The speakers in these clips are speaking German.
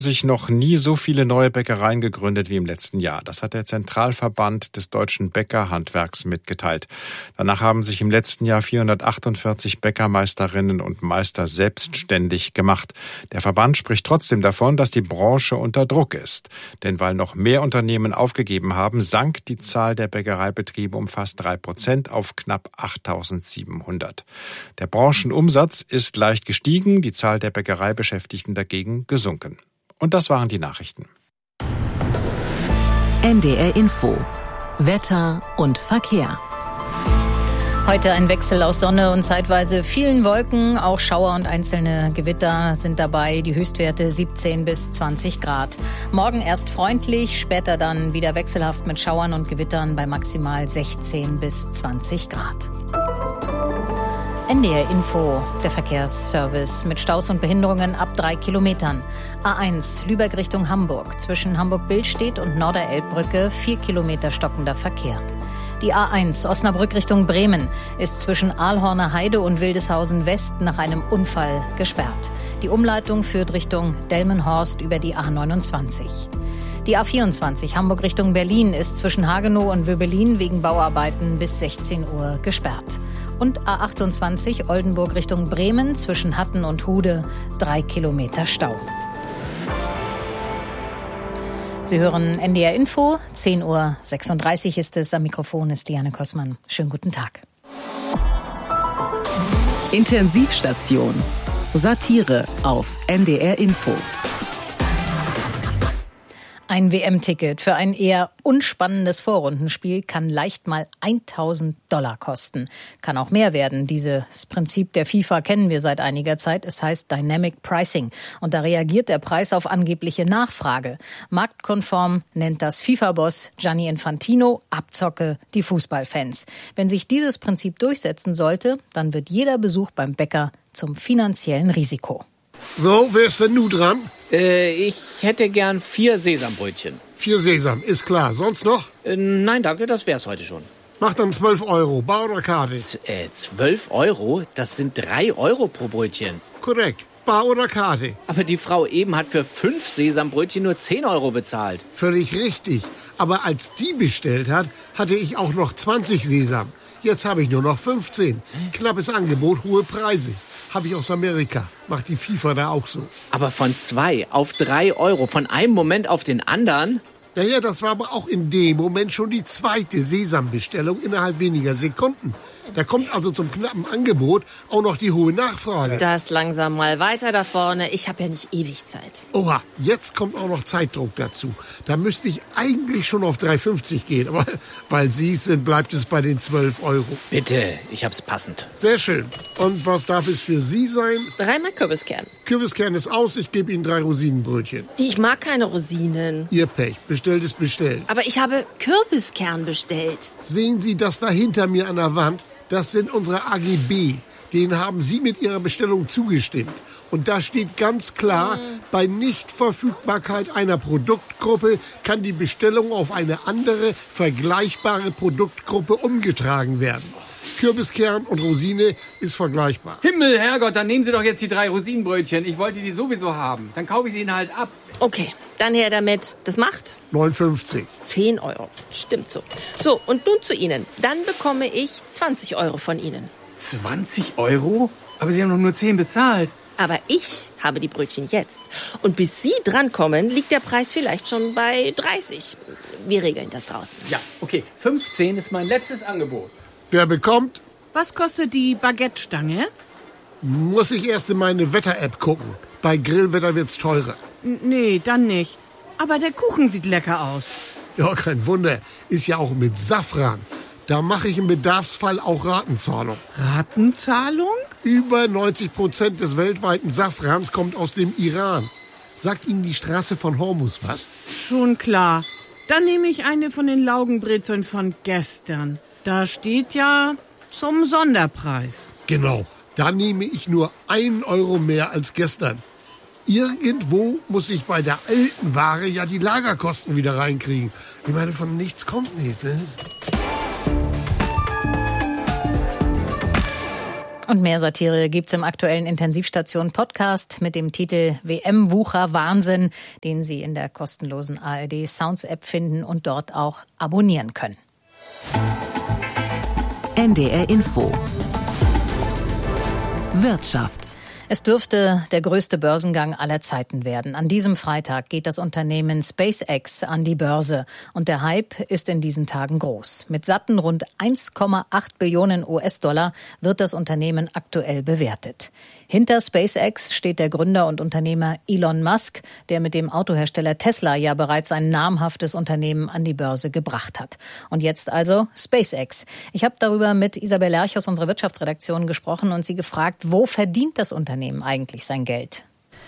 Sich noch nie so viele neue Bäckereien gegründet wie im letzten Jahr. Das hat der Zentralverband des deutschen Bäckerhandwerks mitgeteilt. Danach haben sich im letzten Jahr 448 Bäckermeisterinnen und Meister selbstständig gemacht. Der Verband spricht trotzdem davon, dass die Branche unter Druck ist. Denn weil noch mehr Unternehmen aufgegeben haben, sank die Zahl der Bäckereibetriebe um fast 3% auf knapp 8.700. Der Branchenumsatz ist leicht gestiegen, die Zahl der Bäckereibeschäftigten dagegen gesunken. Und das waren die Nachrichten. NDR Info. Wetter und Verkehr. Heute ein Wechsel aus Sonne und zeitweise vielen Wolken. Auch Schauer und einzelne Gewitter sind dabei. Die Höchstwerte 17 bis 20 Grad. Morgen erst freundlich, später dann wieder wechselhaft mit Schauern und Gewittern bei maximal 16 bis 20 Grad. NDR Info, der Verkehrsservice mit Staus und Behinderungen ab 3 Kilometern. A1 Lübeck Richtung Hamburg. Zwischen Hamburg-Billstedt und Norderelbbrücke 4 Kilometer stockender Verkehr. Die A1 Osnabrück Richtung Bremen ist zwischen Aalhorner Heide und Wildeshausen West nach einem Unfall gesperrt. Die Umleitung führt Richtung Delmenhorst über die A29. Die A24 Hamburg Richtung Berlin ist zwischen Hagenow und Wöbelin wegen Bauarbeiten bis 16 Uhr gesperrt. Und A28 Oldenburg Richtung Bremen zwischen Hatten und Hude 3 Kilometer Stau. Sie hören NDR Info, 10.36 Uhr ist es. Am Mikrofon ist Diane Kossmann. Schönen guten Tag. Intensivstation. Satire auf NDR Info. Ein WM-Ticket für ein eher unspannendes Vorrundenspiel kann leicht mal $1.000 kosten. Kann auch mehr werden. Dieses Prinzip der FIFA kennen wir seit einiger Zeit. Es heißt Dynamic Pricing. Und da reagiert der Preis auf angebliche Nachfrage. Marktkonform nennt das FIFA-Boss Gianni Infantino Abzocke die Fußballfans. Wenn sich dieses Prinzip durchsetzen sollte, dann wird jeder Besuch beim Bäcker zum finanziellen Risiko. So, wer ist denn nun dran? Ich hätte gern 4 Sesambrötchen. 4 Sesam, ist klar. Sonst noch? Nein, danke, das wär's heute schon. Mach dann 12 Euro, Bar oder Karte? 12 Euro? Das sind 3 Euro pro Brötchen. Korrekt, Bar oder Karte? Aber die Frau eben hat für 5 Sesambrötchen nur 10 Euro bezahlt. Völlig richtig. Aber als die bestellt hat, hatte ich auch noch 20 Sesam. Jetzt habe ich nur noch 15. Knappes Angebot, hohe Preise. Habe ich aus Amerika. Macht die FIFA da auch so. Aber von 2 auf 3 Euro, von einem Moment auf den anderen? Naja, das war aber auch in dem Moment schon die zweite Sesambestellung innerhalb weniger Sekunden. Da kommt also zum knappen Angebot auch noch die hohe Nachfrage. Das langsam mal weiter da vorne. Ich habe ja nicht ewig Zeit. Oha, jetzt kommt auch noch Zeitdruck dazu. Da müsste ich eigentlich schon auf 3,50 gehen. Aber weil Sie es sind, bleibt es bei den 12 Euro. Bitte, ich hab's passend. Sehr schön. Und was darf es für Sie sein? 3 mal Kürbiskern. Kürbiskern ist aus, ich gebe Ihnen 3 Rosinenbrötchen. Ich mag keine Rosinen. Ihr Pech, bestellt ist bestellt. Aber ich habe Kürbiskern bestellt. Sehen Sie das da hinter mir an der Wand? Das sind unsere AGB. Denen haben Sie mit Ihrer Bestellung zugestimmt. Und da steht ganz klar, bei Nichtverfügbarkeit einer Produktgruppe kann die Bestellung auf eine andere, vergleichbare Produktgruppe umgetragen werden. Kürbiskern und Rosine ist vergleichbar. Himmel, Herrgott, dann nehmen Sie doch jetzt die 3 Rosinenbrötchen. Ich wollte die sowieso haben. Dann kaufe ich sie Ihnen halt ab. Okay, dann her damit. Das macht 9,50. 10 Euro. Stimmt so. So, und nun zu Ihnen. Dann bekomme ich 20 Euro von Ihnen. 20 Euro? Aber Sie haben doch nur 10 bezahlt. Aber ich habe die Brötchen jetzt. Und bis Sie drankommen, liegt der Preis vielleicht schon bei 30. Wir regeln das draußen. Ja, okay. 15 ist mein letztes Angebot. Wer bekommt? Was kostet die Baguette-Stange? Muss ich erst in meine Wetter-App gucken. Bei Grillwetter wird's teurer. Nee, dann nicht. Aber der Kuchen sieht lecker aus. Ja, kein Wunder. Ist ja auch mit Safran. Da mache ich im Bedarfsfall auch Ratenzahlung. Ratenzahlung? Über 90% des weltweiten Safrans kommt aus dem Iran. Sagt Ihnen die Straße von Hormuz was? Schon klar. Dann nehme ich eine von den Laugenbrezeln von gestern. Da steht ja zum Sonderpreis. Genau. Da nehme ich nur 1 Euro mehr als gestern. Irgendwo muss ich bei der alten Ware ja die Lagerkosten wieder reinkriegen. Ich meine, von nichts kommt nichts, ne? Und mehr Satire gibt's im aktuellen Intensivstation-Podcast mit dem Titel WM-Wucher-Wahnsinn, den Sie in der kostenlosen ARD-Sounds-App finden und dort auch abonnieren können. NDR Info. Wirtschaft. Es dürfte der größte Börsengang aller Zeiten werden. An diesem Freitag geht das Unternehmen SpaceX an die Börse. Und der Hype ist in diesen Tagen groß. Mit satten rund 1,8 Billionen US-Dollar wird das Unternehmen aktuell bewertet. Hinter SpaceX steht der Gründer und Unternehmer Elon Musk, der mit dem Autohersteller Tesla ja bereits ein namhaftes Unternehmen an die Börse gebracht hat. Und jetzt also SpaceX. Ich habe darüber mit Isabel Lerch aus unserer Wirtschaftsredaktion gesprochen und sie gefragt, wo verdient das Unternehmen eigentlich sein Geld?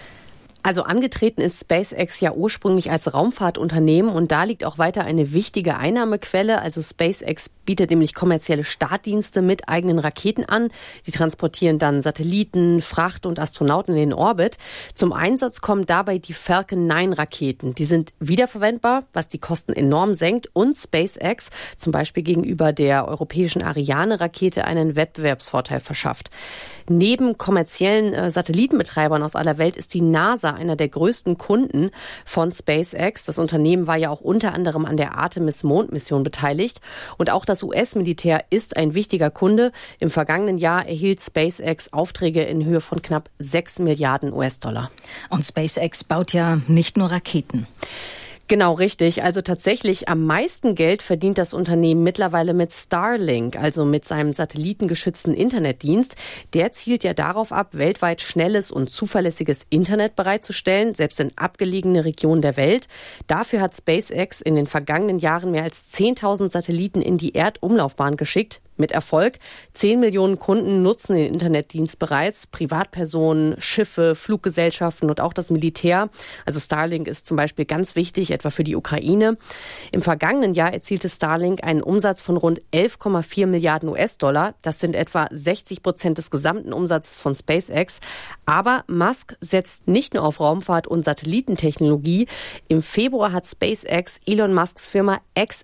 Also angetreten ist SpaceX ja ursprünglich als Raumfahrtunternehmen und da liegt auch weiter eine wichtige Einnahmequelle. Also SpaceX bietet nämlich kommerzielle Startdienste mit eigenen Raketen an. Die transportieren dann Satelliten, Fracht und Astronauten in den Orbit. Zum Einsatz kommen dabei die Falcon 9 Raketen. Die sind wiederverwendbar, was die Kosten enorm senkt und SpaceX zum Beispiel gegenüber der europäischen Ariane-Rakete einen Wettbewerbsvorteil verschafft. Neben kommerziellen Satellitenbetreibern aus aller Welt ist die NASA einer der größten Kunden von SpaceX. Das Unternehmen war ja auch unter anderem an der Artemis-Mondmission beteiligt. Und auch das US-Militär ist ein wichtiger Kunde. Im vergangenen Jahr erhielt SpaceX Aufträge in Höhe von knapp 6 Milliarden US-Dollar. Und SpaceX baut ja nicht nur Raketen. Genau, richtig. Also tatsächlich am meisten Geld verdient das Unternehmen mittlerweile mit Starlink, also mit seinem satellitengeschützten Internetdienst. Der zielt ja darauf ab, weltweit schnelles und zuverlässiges Internet bereitzustellen, selbst in abgelegene Regionen der Welt. Dafür hat SpaceX in den vergangenen Jahren mehr als 10.000 Satelliten in die Erdumlaufbahn geschickt. Mit Erfolg. 10 Millionen Kunden nutzen den Internetdienst bereits. Privatpersonen, Schiffe, Fluggesellschaften und auch das Militär. Also Starlink ist zum Beispiel ganz wichtig, etwa für die Ukraine. Im vergangenen Jahr erzielte Starlink einen Umsatz von rund 11,4 Milliarden US-Dollar. Das sind etwa 60% des gesamten Umsatzes von SpaceX. Aber Musk setzt nicht nur auf Raumfahrt und Satellitentechnologie. Im Februar hat SpaceX Elon Musks Firma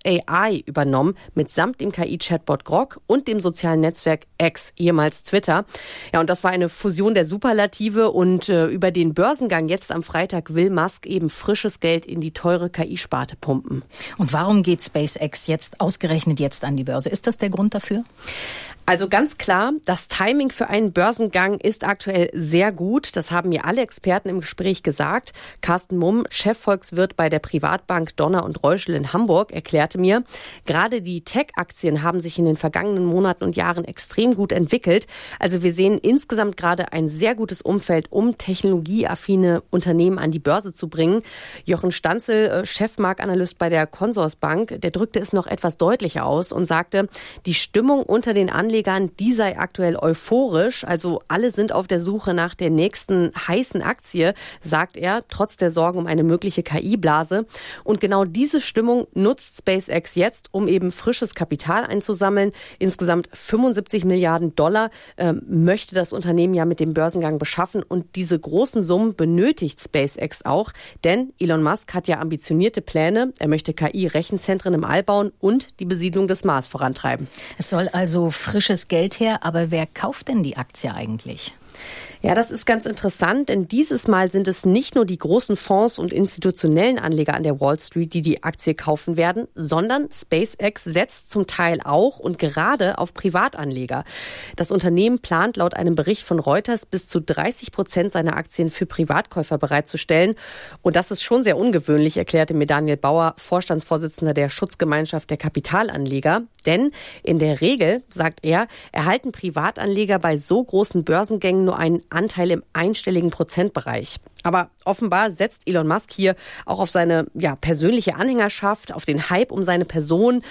xAI übernommen, mitsamt dem KI-Chatbot Grok und dem sozialen Netzwerk X, ehemals Twitter. Ja, und das war eine Fusion der Superlative und über den Börsengang jetzt am Freitag will Musk eben frisches Geld in die teure KI-Sparte pumpen. Und warum geht SpaceX ausgerechnet jetzt an die Börse? Ist das der Grund dafür? Also ganz klar, das Timing für einen Börsengang ist aktuell sehr gut. Das haben mir alle Experten im Gespräch gesagt. Carsten Mumm, Chefvolkswirt bei der Privatbank Donner und Reuschel in Hamburg, erklärte mir, gerade die Tech-Aktien haben sich in den vergangenen Monaten und Jahren extrem gut entwickelt. Also wir sehen insgesamt gerade ein sehr gutes Umfeld, um technologieaffine Unternehmen an die Börse zu bringen. Jochen Stanzel, Chefmarktanalyst bei der Consorsbank, der drückte es noch etwas deutlicher aus und sagte, die Stimmung unter den Anlegern, die sei aktuell euphorisch. Also alle sind auf der Suche nach der nächsten heißen Aktie, sagt er, trotz der Sorgen um eine mögliche KI-Blase. Und genau diese Stimmung nutzt SpaceX jetzt, um eben frisches Kapital einzusammeln. Insgesamt 75 Milliarden Dollar möchte das Unternehmen ja mit dem Börsengang beschaffen. Und diese großen Summen benötigt SpaceX auch. Denn Elon Musk hat ja ambitionierte Pläne. Er möchte KI-Rechenzentren im All bauen und die Besiedlung des Mars vorantreiben. Es soll also frisches Geld her, aber wer kauft denn die Aktie eigentlich? Ja, das ist ganz interessant, denn dieses Mal sind es nicht nur die großen Fonds und institutionellen Anleger an der Wall Street, die die Aktie kaufen werden, sondern SpaceX setzt zum Teil auch und gerade auf Privatanleger. Das Unternehmen plant laut einem Bericht von Reuters bis zu 30% seiner Aktien für Privatkäufer bereitzustellen. Und das ist schon sehr ungewöhnlich, erklärte mir Daniel Bauer, Vorstandsvorsitzender der Schutzgemeinschaft der Kapitalanleger. Denn in der Regel, sagt er, erhalten Privatanleger bei so großen Börsengängen nur einen Anteil im einstelligen Prozentbereich. Aber offenbar setzt Elon Musk hier auch auf seine persönliche Anhängerschaft, auf den Hype um seine Person.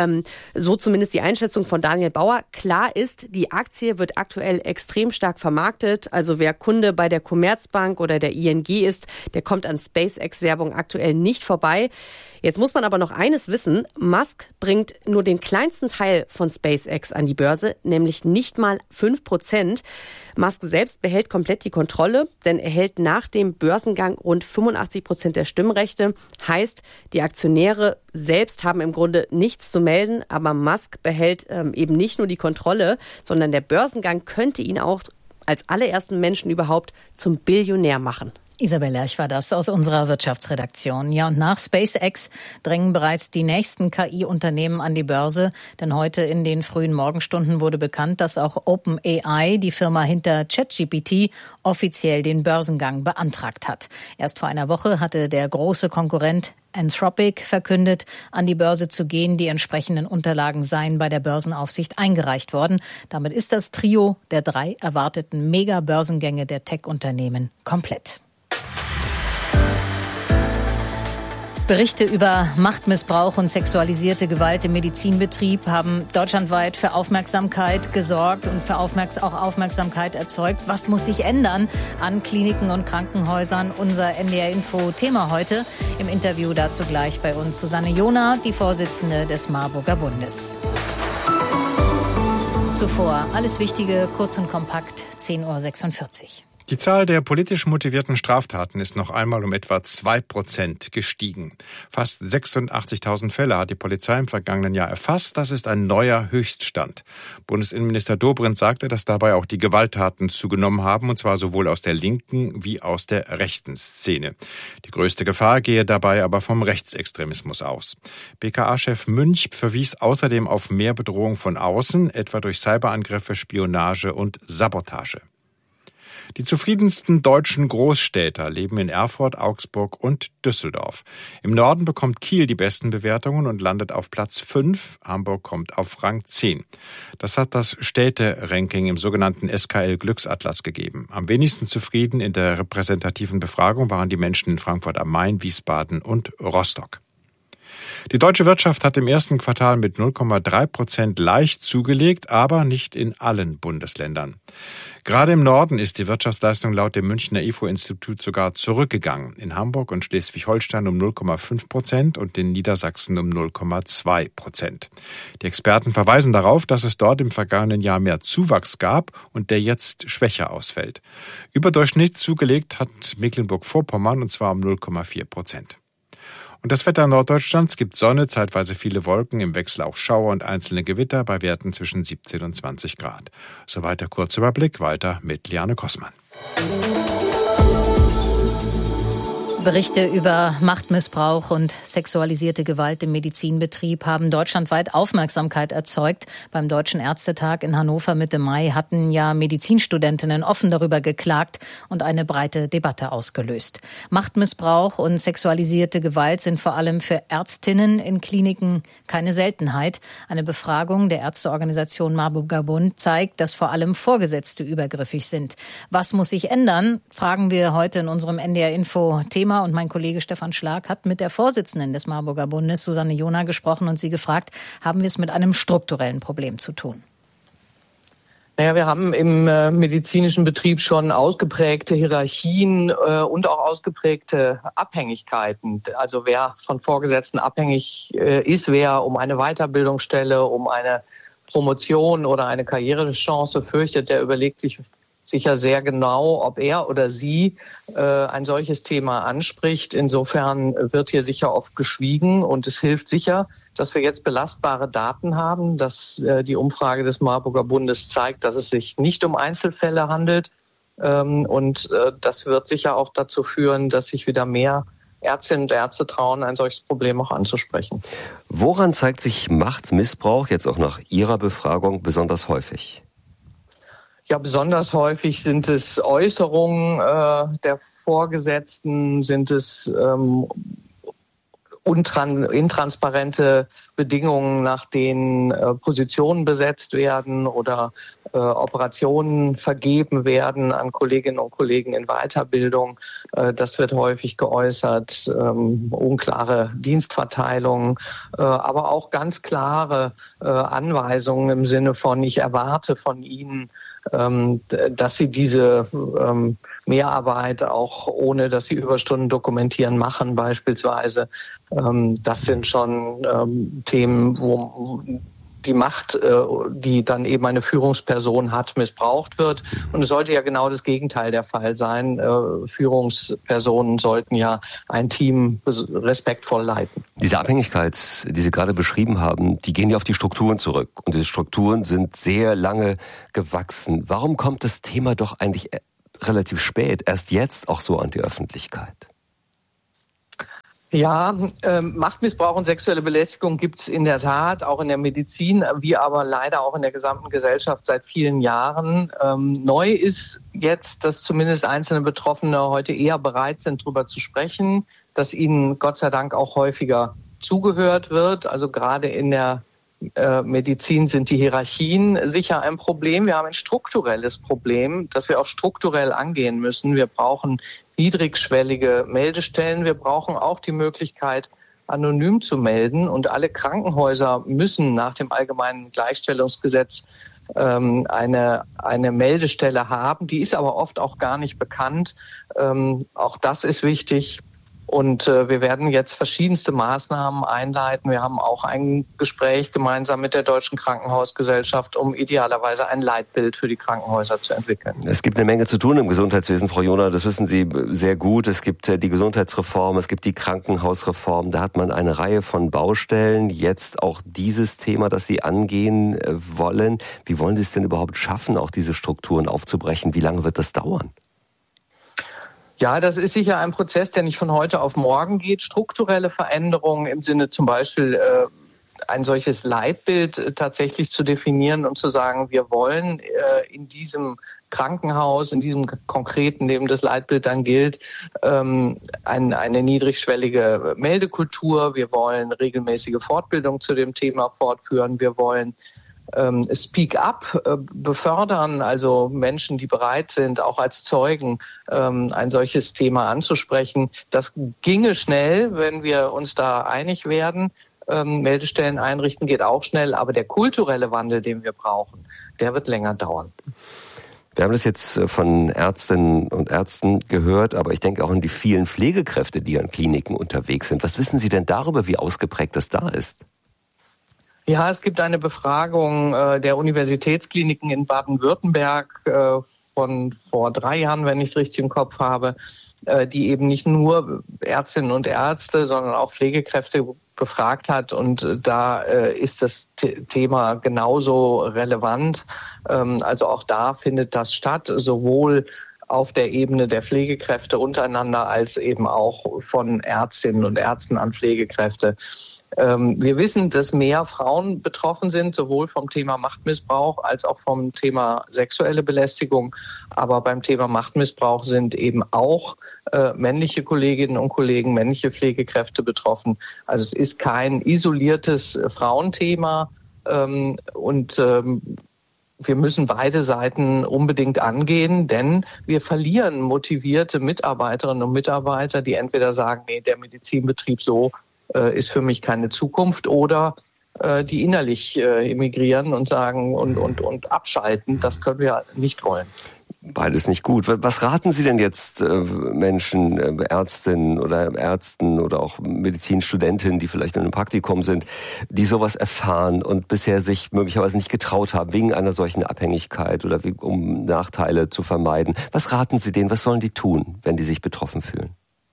So zumindest die Einschätzung von Daniel Bauer. Klar ist, die Aktie wird aktuell extrem stark vermarktet. Also wer Kunde bei der Commerzbank oder der ING ist, der kommt an SpaceX-Werbung aktuell nicht vorbei. Jetzt muss man aber noch eines wissen. Musk bringt nur den kleinsten Teil von SpaceX an die Börse, nämlich nicht mal 5%. Musk selbst behält komplett die Kontrolle, denn er hält nach dem dem Börsengang rund 85% der Stimmrechte. Heißt, die Aktionäre selbst haben im Grunde nichts zu melden, aber Musk behält eben nicht nur die Kontrolle, sondern der Börsengang könnte ihn auch als allerersten Menschen überhaupt zum Billionär machen. Isabel Lerch war das aus unserer Wirtschaftsredaktion. Ja, und nach SpaceX drängen bereits die nächsten KI-Unternehmen an die Börse. Denn heute in den frühen Morgenstunden wurde bekannt, dass auch OpenAI, die Firma hinter ChatGPT, offiziell den Börsengang beantragt hat. Erst vor einer Woche hatte der große Konkurrent Anthropic verkündet, an die Börse zu gehen. Die entsprechenden Unterlagen seien bei der Börsenaufsicht eingereicht worden. Damit ist das Trio der 3 erwarteten Mega-Börsengänge der Tech-Unternehmen komplett. Berichte über Machtmissbrauch und sexualisierte Gewalt im Medizinbetrieb haben deutschlandweit für Aufmerksamkeit gesorgt und für auch Aufmerksamkeit erzeugt. Was muss sich ändern an Kliniken und Krankenhäusern? Unser NDR-Info-Thema heute. Im Interview dazu gleich bei uns Susanne Jona, die Vorsitzende des Marburger Bundes. Zuvor alles Wichtige, kurz und kompakt, 10:46 Uhr. Die Zahl der politisch motivierten Straftaten ist noch einmal um etwa 2% gestiegen. Fast 86.000 Fälle hat die Polizei im vergangenen Jahr erfasst. Das ist ein neuer Höchststand. Bundesinnenminister Dobrindt sagte, dass dabei auch die Gewalttaten zugenommen haben, und zwar sowohl aus der linken wie aus der rechten Szene. Die größte Gefahr gehe dabei aber vom Rechtsextremismus aus. BKA-Chef Münch verwies außerdem auf mehr Bedrohung von außen, etwa durch Cyberangriffe, Spionage und Sabotage. Die zufriedensten deutschen Großstädter leben in Erfurt, Augsburg und Düsseldorf. Im Norden bekommt Kiel die besten Bewertungen und landet auf Platz 5. Hamburg kommt auf Rang 10. Das hat das Städte-Ranking im sogenannten SKL-Glücksatlas gegeben. Am wenigsten zufrieden in der repräsentativen Befragung waren die Menschen in Frankfurt am Main, Wiesbaden und Rostock. Die deutsche Wirtschaft hat im ersten Quartal mit 0,3% leicht zugelegt, aber nicht in allen Bundesländern. Gerade im Norden ist die Wirtschaftsleistung laut dem Münchner IFO-Institut sogar zurückgegangen. In Hamburg und Schleswig-Holstein um 0,5% und in Niedersachsen um 0,2%. Die Experten verweisen darauf, dass es dort im vergangenen Jahr mehr Zuwachs gab und der jetzt schwächer ausfällt. Überdurchschnittlich zugelegt hat Mecklenburg-Vorpommern, und zwar um 0,4%. Und das Wetter Norddeutschlands gibt Sonne, zeitweise viele Wolken, im Wechsel auch Schauer und einzelne Gewitter bei Werten zwischen 17 und 20 Grad. Soweit der Kurzüberblick, weiter mit Liane Kossmann. Berichte über Machtmissbrauch und sexualisierte Gewalt im Medizinbetrieb haben deutschlandweit Aufmerksamkeit erzeugt. Beim Deutschen Ärztetag in Hannover Mitte Mai hatten ja Medizinstudentinnen offen darüber geklagt und eine breite Debatte ausgelöst. Machtmissbrauch und sexualisierte Gewalt sind vor allem für Ärztinnen in Kliniken keine Seltenheit. Eine Befragung der Ärzteorganisation Marburger Bund zeigt, dass vor allem Vorgesetzte übergriffig sind. Was muss sich ändern, fragen wir heute in unserem NDR-Info-Thema. Und mein Kollege Stefan Schlag hat mit der Vorsitzenden des Marburger Bundes, Susanne Jona, gesprochen und sie gefragt, haben wir es mit einem strukturellen Problem zu tun? Naja, wir haben im medizinischen Betrieb schon ausgeprägte Hierarchien und auch ausgeprägte Abhängigkeiten. Also wer von Vorgesetzten abhängig ist, wer um eine Weiterbildungsstelle, um eine Promotion oder eine Karrierechance fürchtet, der überlegt sich sicher sehr genau, ob er oder sie ein solches Thema anspricht. Insofern wird hier sicher oft geschwiegen und es hilft sicher, dass wir jetzt belastbare Daten haben, dass die Umfrage des Marburger Bundes zeigt, dass es sich nicht um Einzelfälle handelt. Und das wird sicher auch dazu führen, dass sich wieder mehr Ärztinnen und Ärzte trauen, ein solches Problem auch anzusprechen. Woran zeigt sich Machtmissbrauch jetzt auch nach Ihrer Befragung besonders häufig? Ja, besonders häufig sind es Äußerungen der Vorgesetzten, sind es intransparente Bedingungen, nach denen Positionen besetzt werden oder Operationen vergeben werden an Kolleginnen und Kollegen in Weiterbildung. Das wird häufig geäußert, unklare Dienstverteilungen, aber auch ganz klare Anweisungen im Sinne von, ich erwarte von Ihnen, dass sie diese Mehrarbeit auch ohne, dass sie Überstunden dokumentieren, machen beispielsweise. Das sind schon Themen, die Macht, die dann eben eine Führungsperson hat, missbraucht wird. Und es sollte ja genau das Gegenteil der Fall sein. Führungspersonen sollten ja ein Team respektvoll leiten. Diese Abhängigkeit, die Sie gerade beschrieben haben, die gehen ja auf die Strukturen zurück. Und diese Strukturen sind sehr lange gewachsen. Warum kommt das Thema doch eigentlich relativ spät, erst jetzt auch so an die Öffentlichkeit? Ja, Machtmissbrauch und sexuelle Belästigung gibt es in der Tat auch in der Medizin, wie aber leider auch in der gesamten Gesellschaft seit vielen Jahren. Neu ist jetzt, dass zumindest einzelne Betroffene heute eher bereit sind, darüber zu sprechen, dass ihnen Gott sei Dank auch häufiger zugehört wird. Also gerade in der Medizin sind die Hierarchien sicher ein Problem. Wir haben ein strukturelles Problem, das wir auch strukturell angehen müssen. Wir brauchen niedrigschwellige Meldestellen. Wir brauchen auch die Möglichkeit, anonym zu melden. Und alle Krankenhäuser müssen nach dem Allgemeinen Gleichstellungsgesetz eine Meldestelle haben. Die ist aber oft auch gar nicht bekannt. Auch das ist wichtig. Und wir werden jetzt verschiedenste Maßnahmen einleiten. Wir haben auch ein Gespräch gemeinsam mit der Deutschen Krankenhausgesellschaft, um idealerweise ein Leitbild für die Krankenhäuser zu entwickeln. Es gibt eine Menge zu tun im Gesundheitswesen, Frau Johner, das wissen Sie sehr gut. Es gibt die Gesundheitsreform, es gibt die Krankenhausreform. Da hat man eine Reihe von Baustellen. Jetzt auch dieses Thema, das Sie angehen wollen. Wie wollen Sie es denn überhaupt schaffen, auch diese Strukturen aufzubrechen? Wie lange wird das dauern? Ja, das ist sicher ein Prozess, der nicht von heute auf morgen geht. Strukturelle Veränderungen im Sinne zum Beispiel ein solches Leitbild tatsächlich zu definieren und zu sagen, wir wollen in diesem Krankenhaus, in diesem konkreten, dem das Leitbild dann gilt, eine niedrigschwellige Meldekultur. Wir wollen regelmäßige Fortbildung zu dem Thema fortführen. Wir wollen Speak Up befördern, also Menschen, die bereit sind, auch als Zeugen ein solches Thema anzusprechen. Das ginge schnell, wenn wir uns da einig werden. Meldestellen einrichten geht auch schnell, aber der kulturelle Wandel, den wir brauchen, der wird länger dauern. Wir haben das jetzt von Ärztinnen und Ärzten gehört, aber ich denke auch an die vielen Pflegekräfte, die an Kliniken unterwegs sind. Was wissen Sie denn darüber, wie ausgeprägt das da ist? Ja, es gibt eine Befragung der Universitätskliniken in Baden-Württemberg von vor 3 Jahren, wenn ich es richtig im Kopf habe, die eben nicht nur Ärztinnen und Ärzte, sondern auch Pflegekräfte befragt hat. Und da ist das Thema genauso relevant. Also auch da findet das statt, sowohl auf der Ebene der Pflegekräfte untereinander als eben auch von Ärztinnen und Ärzten an Pflegekräfte. Wir wissen, dass mehr Frauen betroffen sind, sowohl vom Thema Machtmissbrauch als auch vom Thema sexuelle Belästigung. Aber beim Thema Machtmissbrauch sind eben auch männliche Kolleginnen und Kollegen, männliche Pflegekräfte betroffen. Also es ist kein isoliertes Frauenthema und wir müssen beide Seiten unbedingt angehen, denn wir verlieren motivierte Mitarbeiterinnen und Mitarbeiter, die entweder sagen, nee, der Medizinbetrieb so ist für mich keine Zukunft, oder die innerlich emigrieren und sagen und abschalten. Das können wir nicht wollen. Beides nicht gut. Was raten Sie denn jetzt Menschen, Ärztinnen oder Ärzten oder auch Medizinstudentinnen, die vielleicht in einem Praktikum sind, die sowas erfahren und bisher sich möglicherweise nicht getraut haben, wegen einer solchen Abhängigkeit oder um Nachteile zu vermeiden? Was raten Sie denen? Was sollen die tun, wenn die sich betroffen fühlen?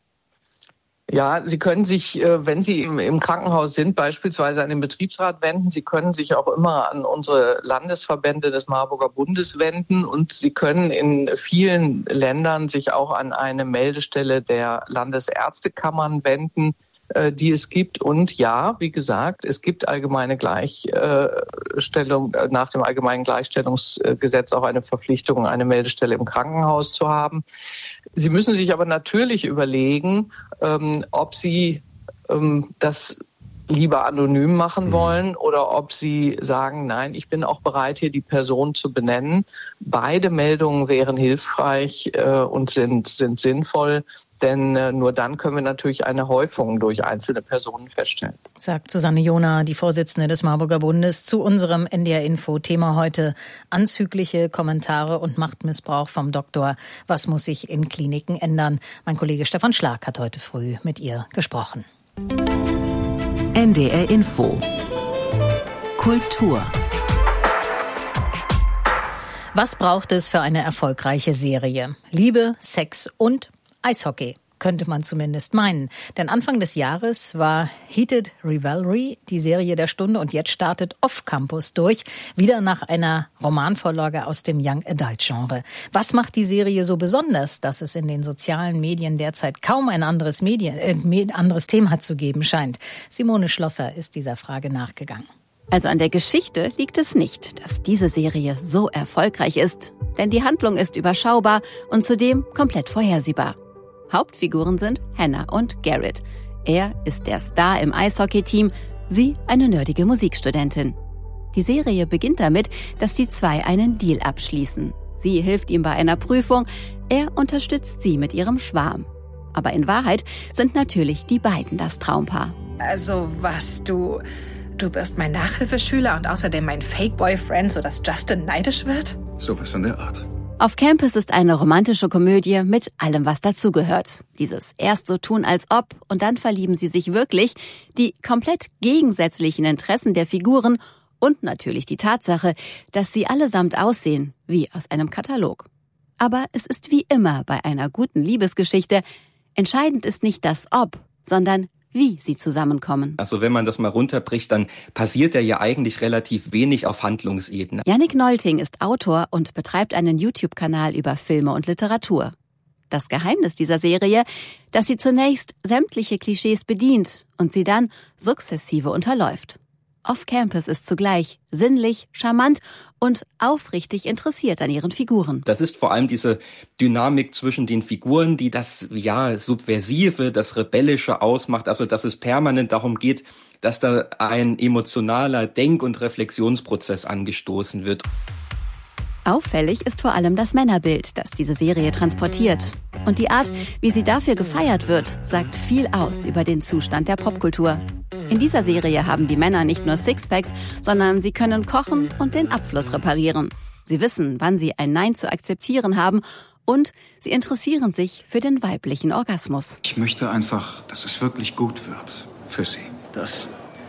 Ja, Sie können sich, wenn Sie im Krankenhaus sind, beispielsweise an den Betriebsrat wenden. Sie können sich auch immer an unsere Landesverbände des Marburger Bundes wenden. Und Sie können in vielen Ländern sich auch an eine Meldestelle der Landesärztekammern wenden, die es gibt. Und ja, wie gesagt, es gibt allgemeine Gleichstellung, nach dem Allgemeinen Gleichstellungsgesetz auch eine Verpflichtung, eine Meldestelle im Krankenhaus zu haben. Sie müssen sich aber natürlich überlegen, ob Sie das lieber anonym machen wollen oder ob Sie sagen, nein, ich bin auch bereit, hier die Person zu benennen. Beide Meldungen wären hilfreich und sind sinnvoll, denn nur dann können wir natürlich eine Häufung durch einzelne Personen feststellen. Sagt Susanne Johner, die Vorsitzende des Marburger Bundes, zu unserem NDR-Info-Thema heute: anzügliche Kommentare und Machtmissbrauch vom Doktor. Was muss sich in Kliniken ändern? Mein Kollege Stefan Schlag hat heute früh mit ihr gesprochen. NDR Info. Kultur. Was braucht es für eine erfolgreiche Serie? Liebe, Sex und Eishockey, könnte man zumindest meinen. Denn Anfang des Jahres war Heated Rivalry die Serie der Stunde und jetzt startet Off Campus durch, wieder nach einer Romanvorlage aus dem Young Adult Genre. Was macht die Serie so besonders, dass es in den sozialen Medien derzeit kaum ein anderes Thema zu geben scheint? Simone Schlosser ist dieser Frage nachgegangen. Also an der Geschichte liegt es nicht, dass diese Serie so erfolgreich ist. Denn die Handlung ist überschaubar und zudem komplett vorhersehbar. Hauptfiguren sind Hannah und Garrett. Er ist der Star im Eishockey-Team, sie eine nerdige Musikstudentin. Die Serie beginnt damit, dass die zwei einen Deal abschließen. Sie hilft ihm bei einer Prüfung, er unterstützt sie mit ihrem Schwarm. Aber in Wahrheit sind natürlich die beiden das Traumpaar. Also was, du wirst mein Nachhilfeschüler und außerdem mein Fake-Boyfriend, sodass Justin neidisch wird? Sowas in der Art. Off Campus ist eine romantische Komödie mit allem, was dazugehört. Dieses erst so tun als ob und dann verlieben sie sich wirklich, die komplett gegensätzlichen Interessen der Figuren und natürlich die Tatsache, dass sie allesamt aussehen wie aus einem Katalog. Aber es ist wie immer bei einer guten Liebesgeschichte, entscheidend ist nicht das Ob, sondern wie sie zusammenkommen. Also wenn man das mal runterbricht, dann passiert ja eigentlich relativ wenig auf Handlungsebene. Yannick Nolting ist Autor und betreibt einen YouTube-Kanal über Filme und Literatur. Das Geheimnis dieser Serie, dass sie zunächst sämtliche Klischees bedient und sie dann sukzessive unterläuft. Off Campus ist zugleich sinnlich, charmant und aufrichtig interessiert an ihren Figuren. Das ist vor allem diese Dynamik zwischen den Figuren, die das Subversive, das Rebellische ausmacht. Also dass es permanent darum geht, dass da ein emotionaler Denk- und Reflexionsprozess angestoßen wird. Auffällig ist vor allem das Männerbild, das diese Serie transportiert. Und die Art, wie sie dafür gefeiert wird, sagt viel aus über den Zustand der Popkultur. In dieser Serie haben die Männer nicht nur Sixpacks, sondern sie können kochen und den Abfluss reparieren. Sie wissen, wann sie ein Nein zu akzeptieren haben und sie interessieren sich für den weiblichen Orgasmus. Ich möchte einfach, dass es wirklich gut wird für sie. Das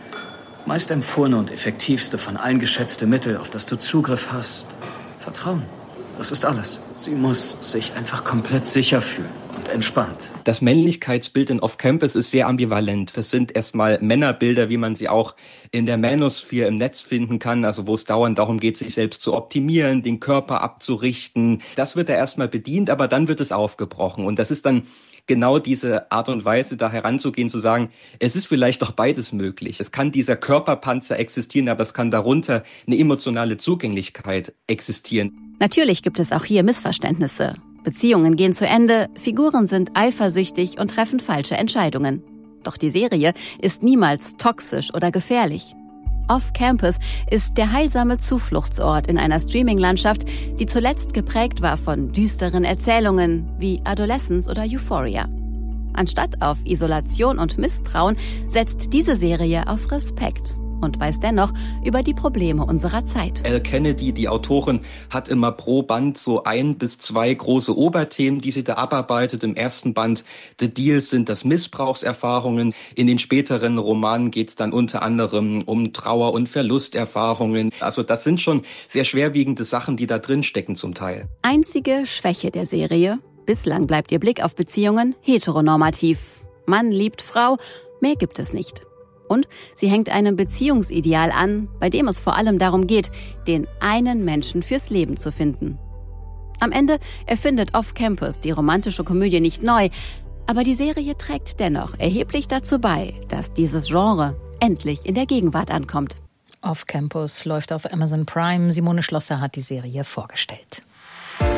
meist empfohlene und effektivste von allen geschätzte Mittel, auf das du Zugriff hast. Vertrauen. Das ist alles. Sie muss sich einfach komplett sicher fühlen und entspannt. Das Männlichkeitsbild in Off Campus ist sehr ambivalent. Das sind erstmal Männerbilder, wie man sie auch in der Manosphere im Netz finden kann, also wo es dauernd darum geht, sich selbst zu optimieren, den Körper abzurichten. Das wird da erstmal bedient, aber dann wird es aufgebrochen. Und das ist dann genau diese Art und Weise, da heranzugehen, zu sagen, es ist vielleicht doch beides möglich. Es kann dieser Körperpanzer existieren, aber es kann darunter eine emotionale Zugänglichkeit existieren. Natürlich gibt es auch hier Missverständnisse. Beziehungen gehen zu Ende, Figuren sind eifersüchtig und treffen falsche Entscheidungen. Doch die Serie ist niemals toxisch oder gefährlich. Off Campus ist der heilsame Zufluchtsort in einer Streaming-Landschaft, die zuletzt geprägt war von düsteren Erzählungen wie Adolescence oder Euphoria. Anstatt auf Isolation und Misstrauen setzt diese Serie auf Respekt und weiß dennoch über die Probleme unserer Zeit. Elle Kennedy, die Autorin, hat immer pro Band so 1 bis 2 große Oberthemen, die sie da abarbeitet. Im ersten Band The Deals sind das Missbrauchserfahrungen. In den späteren Romanen geht es dann unter anderem um Trauer- und Verlusterfahrungen. Also das sind schon sehr schwerwiegende Sachen, die da drin stecken zum Teil. Einzige Schwäche der Serie: bislang bleibt ihr Blick auf Beziehungen heteronormativ. Mann liebt Frau, mehr gibt es nicht. Und sie hängt einem Beziehungsideal an, bei dem es vor allem darum geht, den einen Menschen fürs Leben zu finden. Am Ende erfindet Off Campus die romantische Komödie nicht neu, aber die Serie trägt dennoch erheblich dazu bei, dass dieses Genre endlich in der Gegenwart ankommt. Off Campus läuft auf Amazon Prime. Simone Schlosser hat die Serie vorgestellt.